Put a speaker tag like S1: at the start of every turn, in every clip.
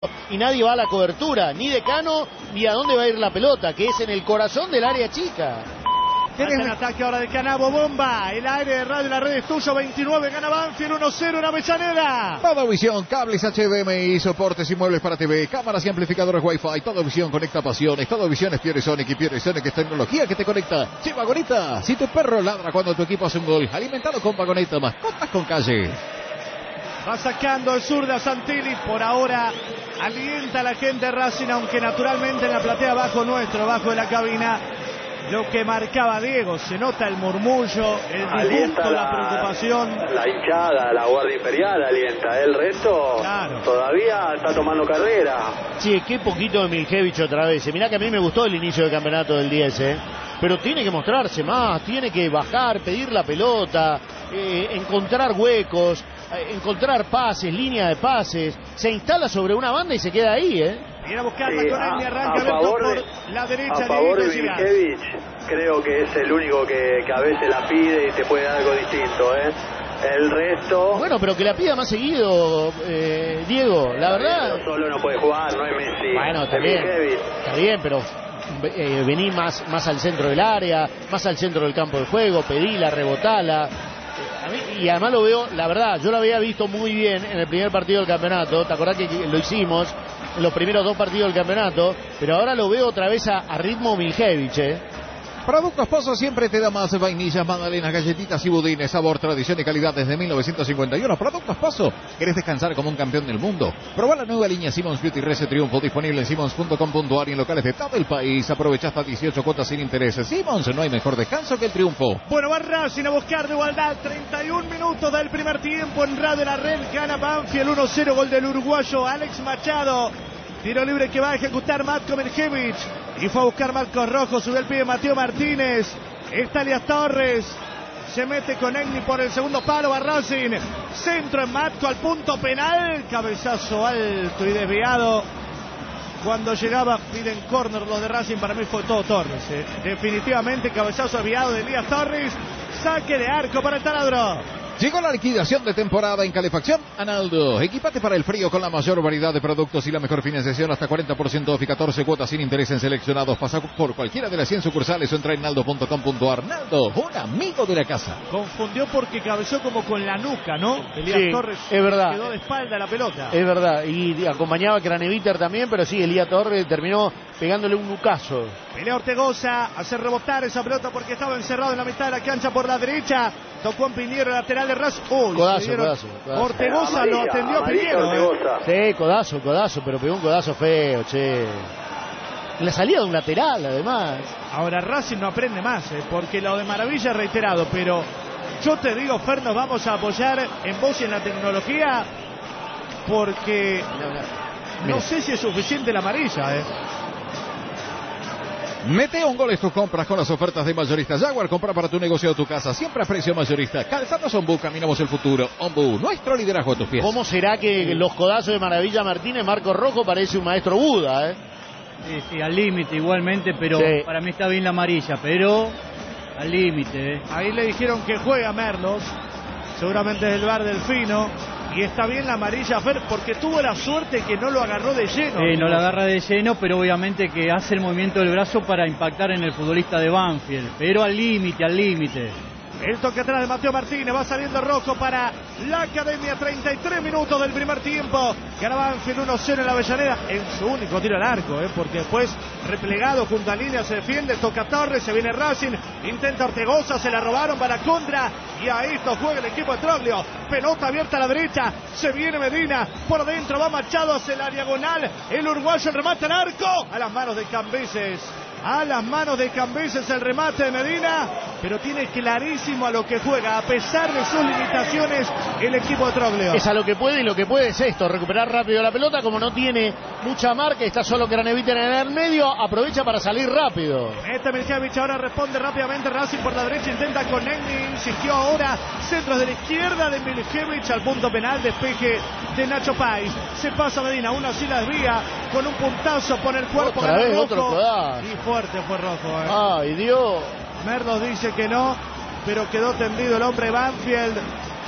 S1: y nadie va a la cobertura, ni de Cano, ni a dónde va a ir la pelota, que es en el corazón del área chica.
S2: Tienes el ataque ahora de Canabo, bomba, el aire de radio, la red es tuyo, 29, gana Banfield, 1-0 en Avellaneda.
S3: Todo Visión, cables HDMI, soportes y muebles para TV, cámaras y amplificadores Wi-Fi. Todo Visión conecta pasiones, Todo Visión es Pieresonic y Pieresonic es tecnología que te conecta. Sí, Vagoneta, si tu perro ladra cuando tu equipo hace un gol, alimentalo con Vagoneta, mascotas con calle.
S2: Va sacando el sur de Santilli, por ahora alienta a la gente de Racing, aunque naturalmente en la platea abajo nuestro, abajo de la cabina, lo que marcaba Diego, se nota el murmullo, el disgusto, la preocupación.
S4: La hinchada, la Guardia Imperial alienta, el resto todavía está tomando carrera.
S1: Sí, qué poquito de Miljevich otra vez. Mirá que a mí me gustó el inicio del campeonato del 10, pero tiene que mostrarse más, tiene que bajar, pedir la pelota, encontrar huecos, encontrar pases, línea de pases, se instala sobre una banda y se queda ahí,
S2: Viene a buscarla con él y arranca por la derecha.
S4: A favor de Miljevich, creo que es el único que a veces la pide y te puede dar algo distinto, El resto...
S1: Bueno, pero que la pida más seguido, Diego, la verdad...
S4: Solo no puede jugar, no es Messi.
S1: Bueno, está bien, pero vení más al centro del área, más al centro del campo de juego, pedila, rebotala. Y además lo veo, la verdad, yo lo había visto muy bien en el primer partido del campeonato, ¿te acordás que lo hicimos en los primeros 2 partidos del campeonato? Pero ahora lo veo otra vez a ritmo Miljevich,
S3: Productos Pozo siempre te da más vainillas, magdalenas, galletitas y budines, sabor, tradición y calidad desde 1951. Productos Pozo, ¿querés descansar como un campeón del mundo? Probá la nueva línea Simons Beauty Rese Triunfo, disponible en simons.com.ar y en locales de todo el país. Aprovecha hasta 18 cuotas sin intereses. Simons, no hay mejor descanso que el triunfo.
S2: Bueno, va Racing a buscar de igualdad, 31 minutos del primer tiempo en Radio La Red, gana Banfield 1-0, gol del uruguayo Alex Machado. Tiro libre que va a ejecutar Matko Miljevich. Y fue a buscar Marcos Rojo, subió el pie Mateo Martínez. Está Elías Torres. Se mete con Egni por el segundo palo, va Racing. Centro en Matko al punto penal. Cabezazo alto y desviado. Cuando llegaba piden córner los de Racing, para mí fue todo Torres. Definitivamente cabezazo desviado de Elías Torres. Saque de arco para el taladro.
S3: Llegó la liquidación de temporada en Calefacción Analdo. Equipate para el frío con la mayor variedad de productos y la mejor financiación, hasta 40% off y 14 cuotas sin interés en seleccionados. Pasa por cualquiera de las 100 sucursales o entra en naldo.com.ar. Naldo, un amigo de la casa.
S2: Confundió porque cabeceó como con la nuca, ¿no? Elías Torres
S1: es verdad.
S2: Quedó de espalda la pelota.
S1: Es verdad, y acompañaba a Craneviter también, pero sí, Elías Torres terminó pegándole un nucazo.
S2: Pelea Ortegoza, hace rebotar esa pelota porque estaba encerrado en la mitad de la cancha por la derecha. Tocó en Piñero, lateral de Racing.
S1: Codazo.
S2: Ortegoza lo atendió a Piñero.
S1: Sí, codazo, pero pegó un codazo feo, che. La salida de un lateral, además.
S2: Ahora Racing no aprende más, porque lo de Maravilla es reiterado, pero yo te digo, Fer, nos vamos a apoyar en vos y en la tecnología, porque no sé si es suficiente la amarilla,
S3: Mete un gol en tus compras con las ofertas de Mayorista Jaguar. Compra para tu negocio o tu casa, siempre a precio mayorista. Calzados Ombú, caminamos el futuro. Ombú, nuestro liderazgo a tus pies.
S1: ¿Cómo será que los codazos de Maravilla Martínez, Marco Rojo, parece un maestro Buda,
S5: Sí, al límite igualmente, pero para mí está bien la amarilla, pero al límite,
S2: Ahí le dijeron que juega Merlos, seguramente es el bar del Fino. Y está bien la amarilla, Fer, porque tuvo la suerte que no lo agarró de lleno.
S5: No la agarra de lleno, pero obviamente que hace el movimiento del brazo para impactar en el futbolista de Banfield. Pero al límite, al límite.
S2: El toque atrás de Mateo Martínez, va saliendo Rojo para la Academia, 33 minutos del primer tiempo. Gana Banfield 1-0 en la Avellaneda, en su único tiro al arco, porque después replegado junto a línea se defiende, toca Torres, se viene Racing, intenta Ortegoza, se la robaron para contra, y a esto juega el equipo de Troglio. Pelota abierta a la derecha, se viene Medina, por dentro va Machado hacia la diagonal, el uruguayo, el remate al arco, a las manos de Cambeses. A las manos de Cambeses el remate de Medina, pero tiene clarísimo a lo que juega, a pesar de sus limitaciones, el equipo de Troglio.
S1: Es a lo que puede, y lo que puede es esto, recuperar rápido la pelota, como no tiene mucha marca, está solo Craneviter en el medio, aprovecha para salir rápido.
S2: Miljevich ahora responde rápidamente, Racing por la derecha, intenta con Egni, insistió ahora, centros de la izquierda de Miljevich al punto penal, despeje de Nacho Pais, se pasa Medina, uno así la desvía, con un puntazo pone el cuerpo,
S1: otra vez otro codazo.
S2: Y fuerte fue Rojo.
S1: Ay, Dios.
S2: Merlos dice que no, pero quedó tendido el hombre Banfield.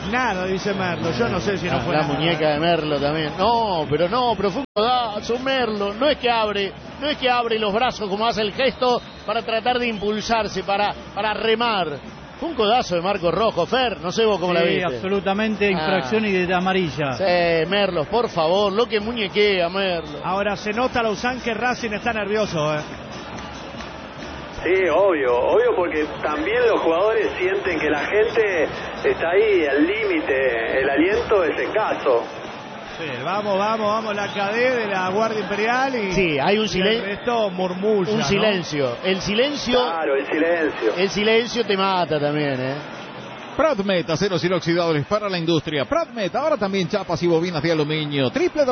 S2: Nada, dice Merlo. Yo no sé si no fue
S1: la
S2: nada.
S1: muñeca de Merlo también. No, pero fue un codazo, Merlo. No es que abre los brazos como hace el gesto para tratar de impulsarse, para remar. Fue un codazo de Marcos Rojo, Fer, no sé vos cómo la viste.
S5: Absolutamente, infracción y de amarilla.
S1: Sí, Merlo, por favor, lo que muñequea Merlo.
S2: Ahora se nota, Lauzán, que Racing está nervioso,
S4: Sí, obvio, porque también los jugadores sienten que la gente está ahí al límite, el aliento es escaso.
S2: Sí, vamos, la cadena de la Guardia Imperial y...
S1: Sí, hay un silencio.
S2: Esto murmulla,
S1: Un
S2: ¿no?
S1: silencio. El silencio...
S4: Claro, el silencio.
S1: El silencio te mata también,
S3: Pradmet, aceros inoxidables para la industria. Pradmet, ahora también chapas y bobinas de aluminio.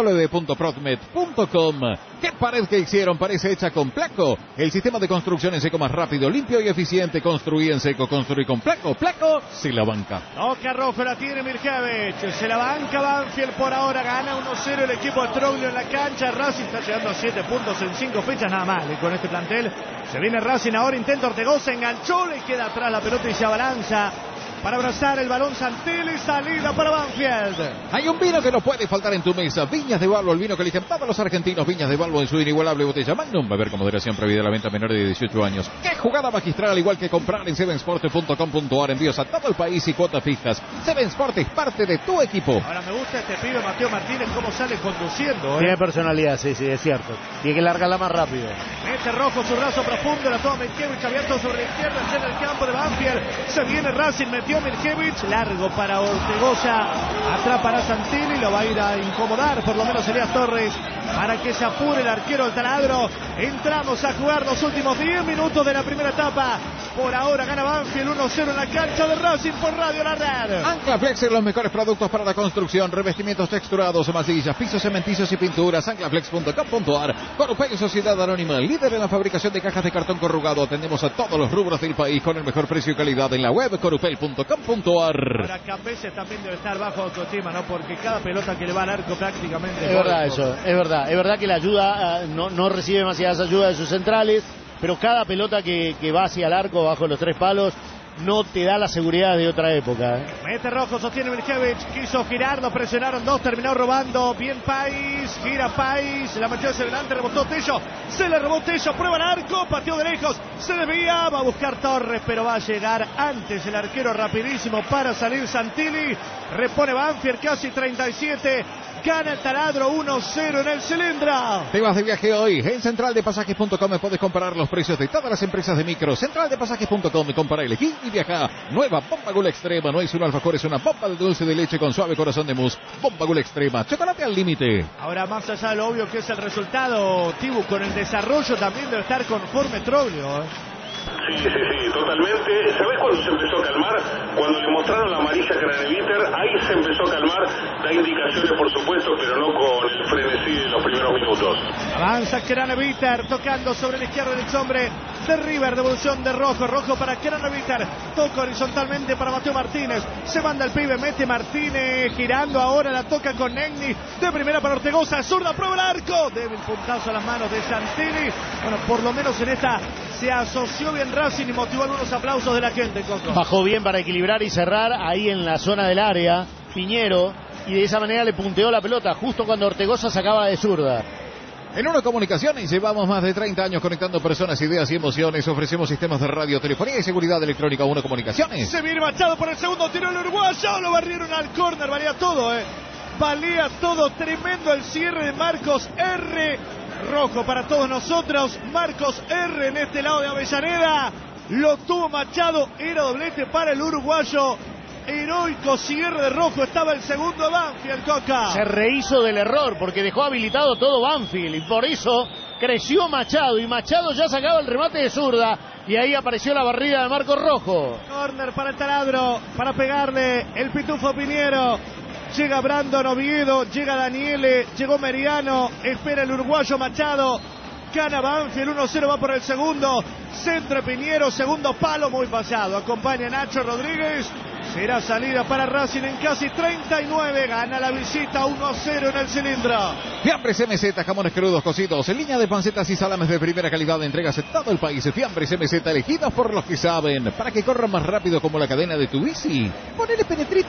S3: www.pradmet.com. ¿Qué pared que hicieron? Parece hecha con Placo. El sistema de construcción en seco más rápido, limpio y eficiente. Construí en seco, construí con Placo. Placo, se la banca.
S2: Toca Rojo, la tiene Mirkevich. Se la banca Banfield por ahora. Gana 1-0 el equipo de Troglio en la cancha. Racing está llegando a 7 puntos en 5 fechas. Nada mal con este plantel. Se viene Racing ahora. Intenta Ortegoza. Enganchó. Le queda atrás la pelota y se abalanza para abrazar el balón Santilli, salida para Banfield.
S3: Hay un vino que no puede faltar en tu mesa. Viñas de Balbo, el vino que eligen todos los argentinos. Viñas de Balbo en su inigualable botella Magnum. Beber con moderación, prohibida la venta a menores de 18 años. ¡Qué jugada magistral! Igual que comprar en sevensport.com.ar. Envíos a todo el país y cuotas fijas. Seven Sport es parte de tu equipo.
S2: Ahora me gusta este pibe Mateo Martínez, cómo sale conduciendo.
S1: Tiene personalidad, sí, es cierto. Tiene que largarla más rápido.
S2: Mete Rojo su brazo profundo, la toma Mirkevich abierto sobre la izquierda, en el campo de Banfield. Se viene Racing, metió Mirkevich, largo para Ortegoza, atrapa a Santilli, lo va a ir a incomodar, por lo menos Elías Torres, para que se apure el arquero del taladro. Entramos a jugar los últimos 10 minutos de la primera etapa. Por ahora gana Banfield 1-0 en la cancha de Racing por Radio La Red.
S3: Anclaflex es los mejores productos para la construcción, revestimientos texturados, masillas, pisos cementicios y pinturas. Anclaflex.com.ar. Corupay, Sociedad Anónima, líder en la fabricación de cajas de cartón corrugado. Atendemos a todos los rubros del país con el mejor precio y calidad en la web corupay.com.ar.
S2: Ahora Cambeses también debe estar bajo autoestima, ¿no? Porque cada pelota que le va al arco prácticamente...
S1: Es verdad eso, es verdad que la ayuda no recibe demasiadas ayudas de sus centrales, pero cada pelota que va hacia el arco bajo los 3 palos no te da la seguridad de otra época.
S2: Mete Rojo, sostiene Mirkevich, quiso girar, lo presionaron 2, terminó robando. Bien Pais, gira Pais, la metió hacia adelante, rebotó Tello, se le rebotó Tello, prueba el arco, pateó de lejos, se desvía, va a buscar Torres, pero va a llegar antes el arquero rapidísimo para salir Santilli. Repone Banfield, casi 37. Gana el taladro 1-0 en el cilindro.
S3: Te vas de viaje hoy. En centraldepasajes.com puedes comparar los precios de todas las empresas de micro. Centraldepasajes.com, compara, elegí y viaja. Nueva Bomba Gula Extrema. No es un alfajor, es una bomba de dulce de leche con suave corazón de mousse. Bomba Gula Extrema. Chocolate al límite.
S2: Ahora, más allá de lo obvio que es el resultado, Tibu, con el desarrollo también debe estar conforme Troglio.
S6: Sí, totalmente. ¿Sabés cuándo se empezó a calmar? Cuando le mostraron la amarilla a Craneviter, ahí se empezó a calmar. Da indicaciones, por supuesto, pero no con el frenesí de los primeros minutos.
S2: Avanza Craneviter, tocando sobre la izquierda del hombre de River, devolución de Rojo. Rojo para Craneviter, toca horizontalmente para Mateo Martínez. Se manda el pibe, mete Martínez, girando ahora, la toca con Negni. De primera para Ortegoza, zurda, prueba el arco. Débil puntazo a las manos de Santilli. Bueno, por lo menos en esta se asoció bien Racing y motivó algunos aplausos de la gente, Coco.
S1: Bajó bien para equilibrar y cerrar ahí en la zona del área, Piñero, y de esa manera le punteó la pelota justo cuando Ortegoza sacaba de zurda.
S3: En Uno Comunicaciones llevamos más de 30 años conectando personas, ideas y emociones. Ofrecemos sistemas de radio, telefonía y seguridad electrónica. Uno Comunicaciones.
S2: Se viene Machado por el segundo tiro el uruguayo. Lo barrieron al córner, valía todo, valía todo. Tremendo el cierre de Marcos R. Rojo para todos nosotros. Marcos R. en este lado de Avellaneda. Lo tuvo Machado. Era doblete para el uruguayo. Heroico cierre de Rojo. Estaba el segundo de Banfield, Coca.
S1: Se rehizo del error porque dejó habilitado todo Banfield y por eso creció Machado. Y Machado ya sacaba el remate de zurda. Y ahí apareció la barrida de Marcos Rojo.
S2: Corner para el taladro. Para pegarle el Pitufo Piñero. Llega Brandon Oviedo, llega Daniele, llegó Meriano, espera el uruguayo Machado, gana Banfield 1-0, va por el segundo, centro Piñero, segundo palo, muy pasado, acompaña Nacho Rodríguez, será salida para Racing en casi 39, gana la visita 1-0 en el cilindro.
S3: Fiambres MZ, jamones crudos cocidos, en línea de pancetas y salames de primera calidad, entregas en todo el país. Fiambres MZ, elegidos por los que saben, para que corran más rápido como la cadena de tu bici. Ponele Penetrit.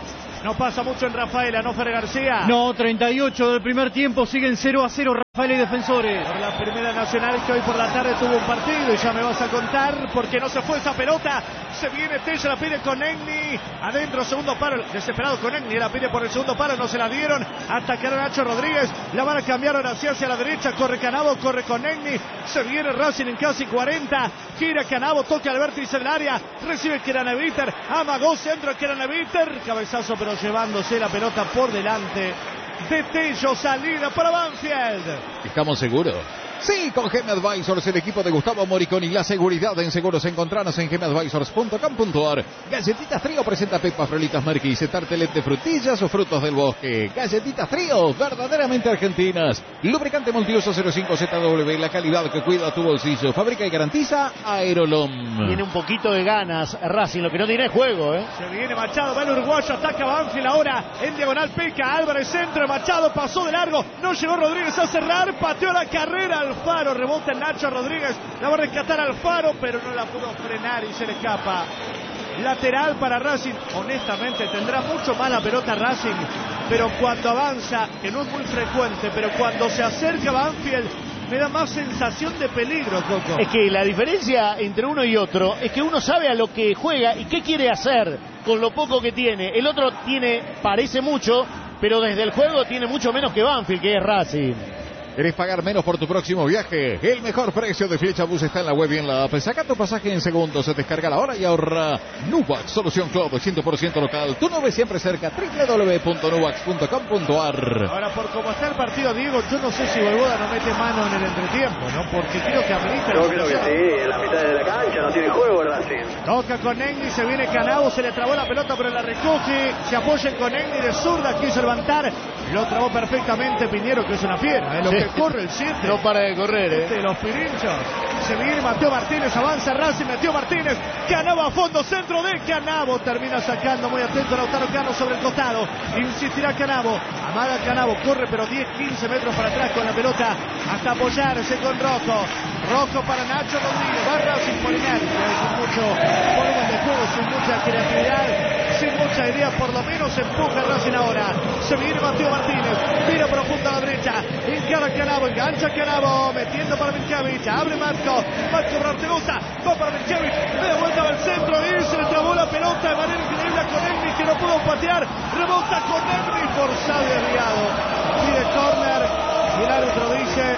S2: No pasa mucho en Rafaela, ¿no, Fer García?
S5: No, 38 del primer tiempo, siguen 0-0 Rafaela y Defensores.
S2: Por la Primera Nacional, que hoy por la tarde tuvo un partido y ya me vas a contar porque no se fue esa pelota. Se viene Tella, la pide con Egni. Adentro, segundo paro, desesperado con Egni, la pide por el segundo paro, no se la dieron. Atacaron a Nacho Rodríguez, la van a cambiar ahora hacia la derecha. Corre Canavo, corre con Egni. Se viene Racing en casi 40. Gira Canavo, toca al vértice del área. Recibe Keraneviter, amagó centro Keraneviter. Cabezazo, pero llevándose la pelota por delante de Tello. Salida para Banfield.
S3: ¿Estamos seguros? Sí, con GM Advisors, el equipo de Gustavo Moricón y la seguridad en seguros. Encontranos en gmadvisors.com.ar. Galletitas Trío presenta Pepas Frolitas Merquis, tartelet de frutillas o frutos del bosque. Galletitas Trío, verdaderamente argentinas. Lubricante multiuso 05ZW, la calidad que cuida tu bolsillo. Fabrica y garantiza Aerolom.
S1: Tiene un poquito de ganas Racing, lo que no tiene es juego, ¿eh?
S2: Se viene Machado, va el uruguayo, ataca Banfield ahora en diagonal, peca Álvarez, centro, Machado pasó de largo, no llegó Rodríguez a cerrar, pateó la carrera Alfaro, rebota en Nacho Rodríguez, la va a rescatar Alfaro, pero no la pudo frenar y se le escapa. Lateral para Racing, honestamente tendrá mucho más la pelota Racing, pero cuando avanza, que no es muy frecuente, pero cuando se acerca Banfield, me da más sensación de peligro, Coco.
S1: Es que la diferencia entre uno y otro es que uno sabe a lo que juega y qué quiere hacer con lo poco que tiene. El otro parece mucho, pero desde el juego tiene mucho menos que Banfield, que es Racing.
S3: ¿Querés pagar menos por tu próximo viaje? El mejor precio de Flechabus está en la web y en la app. Saca tu pasaje en segundos, se descarga la hora y ahorra. Nubax, solución club 100% local. Tu nube siempre cerca. www.nubax.com.ar.
S2: Ahora, por cómo está el partido, Diego, yo no sé si Voivoda no mete mano en el entretiempo, ¿no? Porque creo que amerita.
S4: Yo creo que sí, en la mitad de la cancha no tiene juego Racing.
S2: Toca con Egni, se viene Canavo, se le trabó la pelota, pero la recoge. Se apoya con Egni de zurda, quiso levantar. Lo trabó perfectamente Piñero, que es una fiera, lo que corre el 7.
S1: No para de correr,
S2: Los pirinchos. Se viene Mateo Martínez, avanza Racing, Mateo Martínez. Canavo a fondo, centro de Canavo. Termina sacando, muy atento Lautaro Cano sobre el costado. Insistirá Canavo. Amaga Canavo, corre pero 10-15 metros para atrás con la pelota. Hasta apoyarse con Rocco. Rocco para Nacho Rodríguez. Va Racing Molinari, sin mucho volumen de juego, sin mucha creatividad, sin mucha idea, por lo menos empuja Racing ahora. Se viene Mateo Martínez, tira profunda a la derecha, encara Canavo, engancha Canavo, metiendo para Miljkovic, abre Marco Bartelosa, va para Miljkovic, de vuelta al centro y se le trabó la pelota de manera increíble con Egni, que no pudo patear, rebota con Egni, forzado y desviado, pide córner y el árbitro dice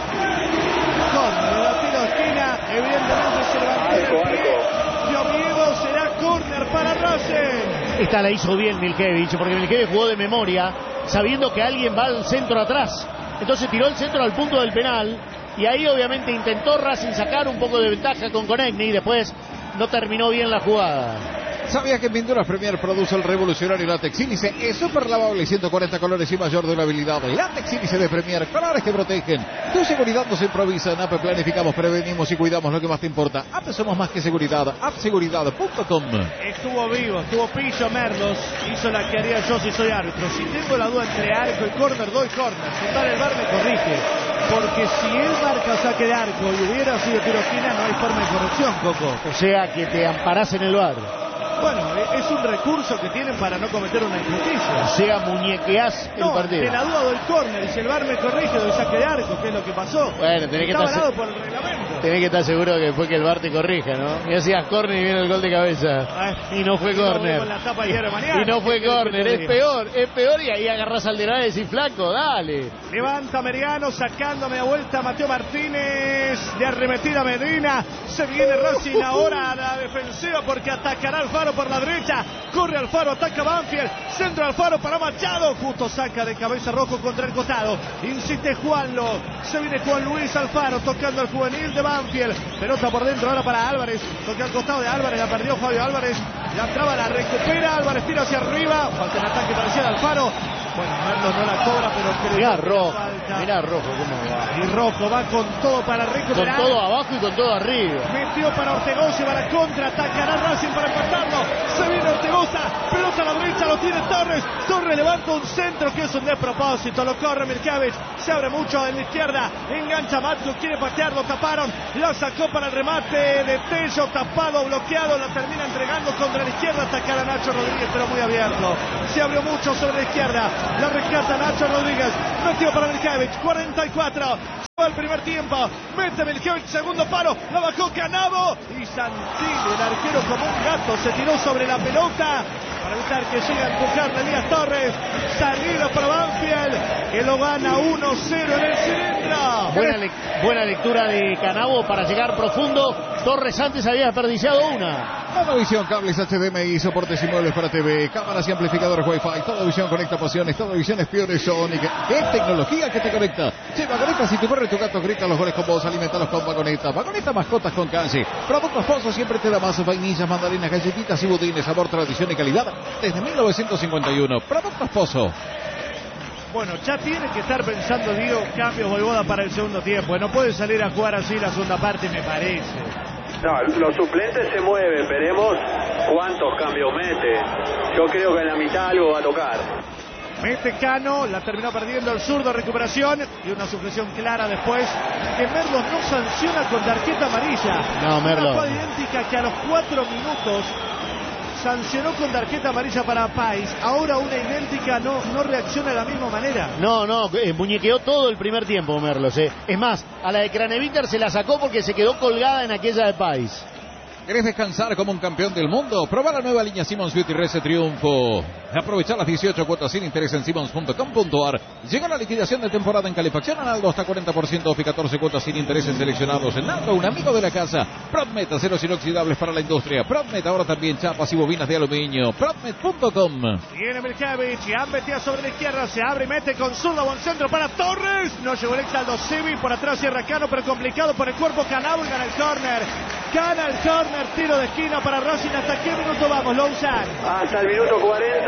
S2: córner, el tiro de esquina, evidentemente se levantó el pie, de Oviedo, será córner para Racing.
S1: Esta la hizo bien Miljkovic, porque Miljkovic jugó de memoria, sabiendo que alguien va al centro atrás. Entonces tiró el centro al punto del penal, y ahí obviamente intentó Racing sacar un poco de ventaja con Egni, y después no terminó bien la jugada.
S3: ¿Sabías que en Pinturas Premier produce el revolucionario látex sílice? Es súper lavable, 140 colores y mayor durabilidad. Látex sílice de Premier, colores que protegen. Tu seguridad nos improvisa. En APP planificamos, prevenimos y cuidamos lo que más te importa. APP somos más que seguridad. appseguridad.com.
S2: Estuvo vivo, estuvo Pillo Merlos. Hizo la que haría yo si soy árbitro. Si tengo la duda entre arco y córner, doy córner. Si para el bar me corrige. Porque si él marca saque de arco y hubiera sido tiro esquina, no hay forma de corrección, Coco.
S1: O sea que te amparás en el bar.
S2: Bueno, es un recurso que tienen para no cometer una injusticia.
S1: O sea, muñequeás el partido.
S2: De la duda del córner, y si el bar me corrige, doy saque de arco, que es lo que pasó.
S1: Bueno, tenés que estar
S2: por el reglamento.
S1: Tenés que estar seguro que después que el bar te corrija, ¿no? Y hacías córner y viene el gol de cabeza. Y no fue córner. Y no fue córner, es peor y ahí agarrás al de y decís, flaco, dale.
S2: Levanta Meriano, sacándome a vuelta Mateo Martínez, de arremetida Medina. Se viene Racing ahora a la defensiva porque atacará Alfaro por la derecha. Corre Alfaro, ataca Banfield. Centro Alfaro para Machado. Justo saca de cabeza Rojo contra el costado. Insiste Juanlo. Se viene Juan Luis Alfaro tocando al juvenil de Banfield. Pelota por dentro ahora para Álvarez. Toca al costado de Álvarez. La perdió Fabio Álvarez. La traba, la recupera. Álvarez tira hacia arriba. Falta el ataque parcial Alfaro. Bueno, Merlo no la cobra, pero creo
S1: Mirá
S2: que
S1: Rojo,
S2: falta.
S1: mirá Rojo cómo va.
S2: Y Rojo va con todo para recuperar.
S1: Con todo abajo y con todo arriba.
S2: Metió para Ortegoza y va la contra. Atacará Racing para empatarlo. Se viene Ortegoza. Pelota a la derecha. Lo tiene Torres. Torres levanta un centro que es un despropósito. Lo corre Milkevich. Se abre mucho en la izquierda. Engancha Matko. Quiere patearlo. Taparon. La sacó para el remate de Tello. Tapado, bloqueado. La termina entregando contra la izquierda. Atacará Nacho Rodríguez, pero muy abierto. Se abrió mucho sobre la izquierda. La rescata Nacho Rodríguez. Metió para Milkevich. 44. El primer tiempo, mete Milkevich, segundo palo, la bajó Canavo y Santilli, el arquero como un gato, se tiró sobre la pelota para evitar que llegue a empujarle Elías Torres. Salida para Banfield, que lo gana 1-0 en el cilindro.
S1: Buena lectura de Canavo para llegar profundo. Torres antes había desperdiciado una.
S3: Monovisión, cables HDMI, soportes y muebles para TV, cámaras y amplificadores Wi-Fi. Toda visión conecta pasiones, toda visión es Pure Sonic. Es tecnología que te conecta. Che, Vagoneta, si tu perro y tu gato gritan los goles con vos, alimentalos con Vagoneta. Vagoneta, mascotas con canje. Productos Pozo siempre te da más vainillas, mandarinas, galletitas y budines. Sabor, tradición y calidad desde 1951. Productos Pozo.
S2: Bueno, ya tiene que estar pensando, Diego, cambios Voivoda para el segundo tiempo. No puede salir a jugar así la segunda parte, me parece.
S4: No, los suplentes se mueven, veremos cuántos cambios mete. Yo creo que en la mitad algo va a tocar.
S2: Mete Cano, la terminó perdiendo el zurdo, recuperación y una supresión clara después. Que Merlo no sanciona con tarjeta amarilla.
S1: No, Merlo.
S2: Una jugada idéntica que a los 4 minutos sancionó con tarjeta amarilla para Pais. Ahora una idéntica no reacciona de la misma manera.
S1: No, muñequeó todo el primer tiempo Merlos. Es más, a la de Craneviter se la sacó porque se quedó colgada en aquella de Pais.
S3: ¿Querés descansar como un campeón del mundo? Probá la nueva línea Simmons Beauty Rese Triunfo. Aprovechá las 18 cuotas sin interés en simmons.com.ar. Llegó la liquidación de temporada en calefacción Analdo hasta 40% off y 14 cuotas sin intereses seleccionados en Aldo, un amigo de la casa. Prodmet, aceros inoxidables para la industria. Prodmet, ahora también chapas y bobinas de aluminio. Prodmet.com.
S2: Viene Milkevich y Ambetia sobre la izquierda. Se abre y mete con zurda. Buen centro para Torres. No llegó el Exaldo Sevi. Por atrás cierra Cano, pero complicado por el cuerpo Canavo y gana el córner. Gana el córner. Tiro de esquina para Racing. ¿Hasta qué minuto vamos, Louzan?
S4: Hasta el minuto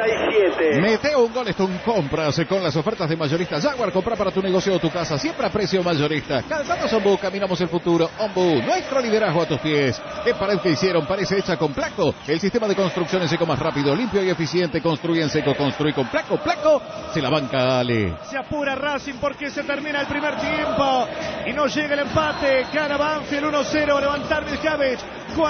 S4: 47.
S3: Mete un gol, esto un compras con las ofertas de Mayorista Jaguar. Compra para tu negocio o tu casa, siempre a precio mayorista. Calzados Ombú, caminamos el futuro. Ombú, nuestro liderazgo a tus pies. ¿Qué pared que hicieron? Parece hecha con Placo. El sistema de construcción en seco más rápido, limpio y eficiente. Construye en seco, construye con Placo. Placo, se la banca Ale.
S2: Se apura Racing porque se termina el primer tiempo y no llega el empate. Gana Banfield 1-0. Levantar Milkevich.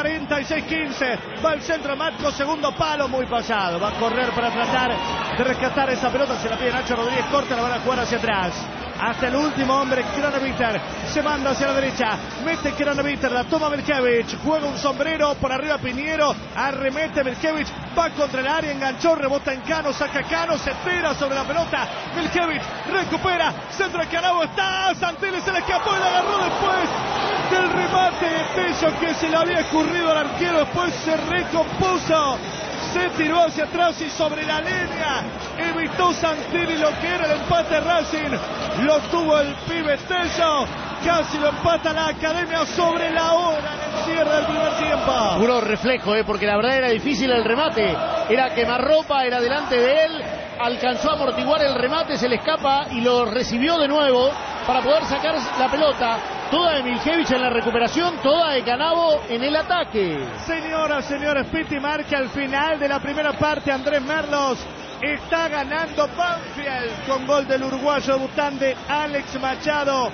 S2: 46-15. Va al centro Matko, segundo palo, muy pasado. Va a correr para tratar de rescatar esa pelota. Se la pide Nacho Rodríguez, corta, la van a jugar hacia atrás. Hasta el último hombre, Craneviter. Se manda hacia la derecha. Mete Craneviter, la toma Milkevich. Juega un sombrero por arriba Piñero. Arremete Milkevich. Va contra el área, enganchó, rebota en Cano, saca Cano, se tira sobre la pelota. Milkevich recupera. Centro de Canavo está. Santilli se le escapó y la agarró después del remate de Tello que se le había escurrido al arquero. Después se recompuso. Se tiró hacia atrás y sobre la línea evitó Santilli lo que era el empate Racing. Lo tuvo el pibe Tello. Casi lo empata la Academia sobre la hora en el cierre del primer tiempo.
S1: Puro reflejo, porque la verdad era difícil el remate. Era quemarropa, era delante de él. Alcanzó a amortiguar el remate, se le escapa y lo recibió de nuevo para poder sacar la pelota. Toda de Milkevich en la recuperación, toda de Canavo en el ataque.
S2: Señoras, señores, Piti marca al final de la primera parte. Andrés Merlos está ganando Banfield con gol del uruguayo debutante Alex Machado.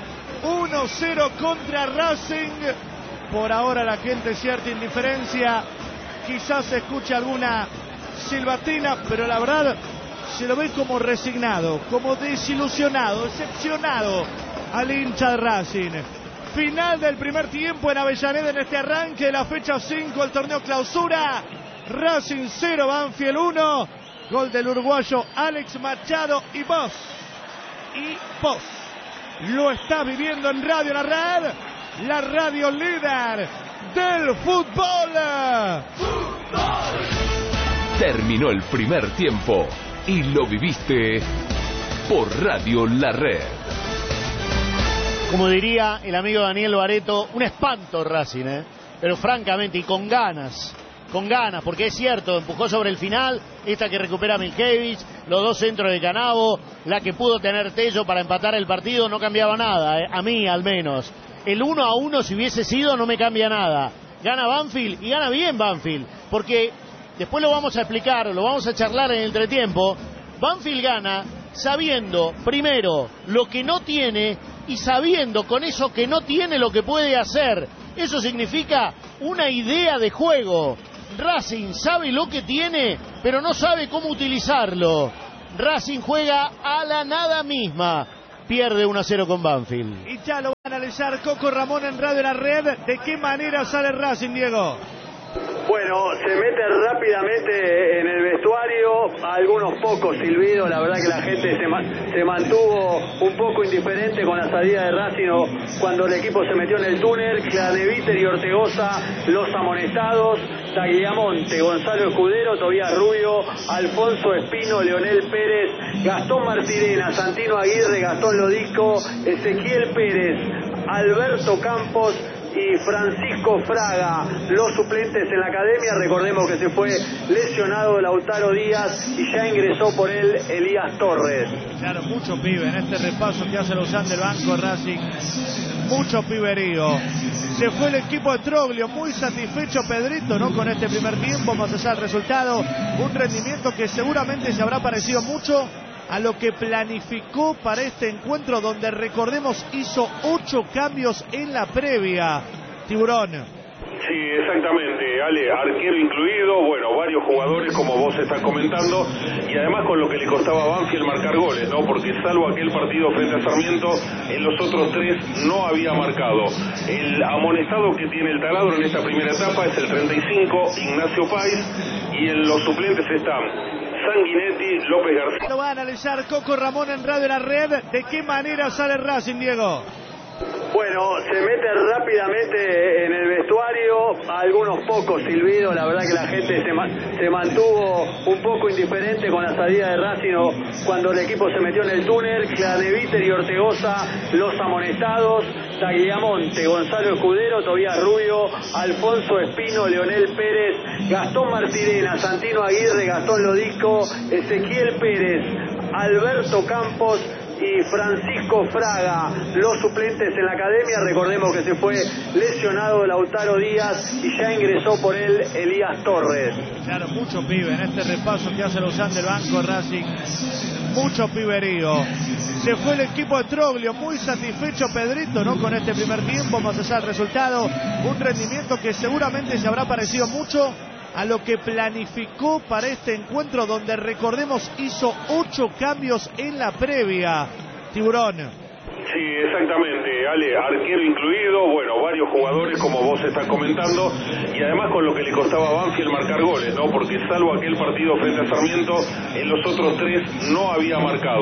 S2: 1-0 contra Racing. Por ahora la gente cierta indiferencia. Quizás se escuche alguna silbatina, pero la verdad se lo ve como resignado, como desilusionado, decepcionado al hincha de Racing. Final del primer tiempo en Avellaneda en este arranque de la fecha 5 del torneo clausura. Racing 0, Banfield 1. Gol del uruguayo Alex Machado y vos. Lo está viviendo en Radio La Red, la radio líder del fútbol.
S7: Terminó el primer tiempo y lo viviste por Radio La Red.
S1: Como diría el amigo Daniel Bareto, un espanto Racing, pero francamente y con ganas con ganas, porque es cierto, empujó sobre el final, esta que recupera Milkevich, los dos centros de Canavo, la que pudo tener Tello para empatar el partido, no cambiaba nada, a mí al menos. El 1-1 si hubiese sido no me cambia nada. Gana Banfield y gana bien Banfield, porque después lo vamos a explicar, lo vamos a charlar en el entretiempo. Banfield gana sabiendo, primero, lo que no tiene y sabiendo con eso que no tiene lo que puede hacer. Eso significa una idea de juego. Racing sabe lo que tiene, pero no sabe cómo utilizarlo. Racing juega a la nada misma. Pierde 1-0 con Banfield.
S2: Y ya lo va a analizar Coco Ramón en Radio La Red. ¿De qué manera sale Racing, Diego?
S4: Bueno, se mete rápidamente en el vestuario, algunos pocos silbidos, la verdad que la gente se mantuvo un poco indiferente con la salida de Racing cuando el equipo se metió en el túnel. Craneviter y Ortegoza, los amonestados, Tagliamonte, Gonzalo Escudero, Tobías Rubio, Alfonso Espino, Leonel Pérez, Gastón Martirena, Santino Aguirre, Gastón Lodisco, Ezequiel Pérez, Alberto Campos y Francisco Fraga, los suplentes en la academia. Recordemos que se fue lesionado Lautaro Díaz y ya ingresó por él Elías Torres.
S2: Claro, mucho pibe en este repaso que hace Lozán del banco Racing, mucho piberío. Se fue el equipo de Troglio, muy satisfecho Pedrito, ¿no? Con este primer tiempo, más allá del resultado, un rendimiento que seguramente se habrá parecido mucho a lo que planificó para este encuentro, donde recordemos hizo 8 cambios en la previa. Tiburón.
S6: Sí, exactamente, Ale, arquero incluido, bueno, varios jugadores como vos estás comentando, y además con lo que le costaba a Banfield marcar goles, ¿no? Porque salvo aquel partido frente a Sarmiento, en los otros 3 no había marcado. El amonestado que tiene el taladro en esta primera etapa es el 35, Ignacio Páez, y en los suplentes están Sanguinetti, López García.
S2: Lo va a analizar Coco Ramón en Radio La Red. ¿De qué manera sale Racing, Diego?
S4: Bueno, se mete rápidamente en el vestuario, algunos pocos silbidos, la verdad que la gente se mantuvo un poco indiferente con la salida de Racing cuando el equipo se metió en el túnel. Craneviter y Ortegoza, los amonestados, Tagliamonte, Gonzalo Escudero, Tobías Rubio, Alfonso Espino, Leonel Pérez, Gastón Martirena, Santino Aguirre, Gastón Lodisco, Ezequiel Pérez, Alberto Campos y Francisco Fraga, los suplentes en la academia. Recordemos que se fue lesionado Lautaro Díaz y ya ingresó por él Elías Torres.
S2: Claro, mucho pibe en este repaso que hace Lozán del banco Racing, mucho piberío. Se fue el equipo de Troglio, muy satisfecho Pedrito, ¿no? Con este primer tiempo, más allá del resultado, un rendimiento que seguramente se habrá parecido mucho a lo que planificó para este encuentro, donde recordemos hizo 8 cambios en la previa. Tiburón.
S6: Sí, exactamente, Ale, arquero incluido, bueno, varios jugadores como vos estás comentando, y además con lo que le costaba a Banfield marcar goles, ¿no? Porque salvo aquel partido frente a Sarmiento, en los otros 3 no había marcado.